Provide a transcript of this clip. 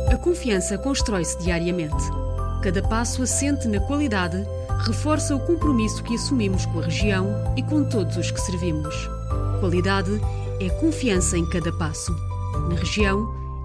A confiança constrói-se diariamente. Cada passo assente na qualidade reforça o compromisso que assumimos com a região e com todos os que servimos. Qualidade é confiança em cada passo. Na região,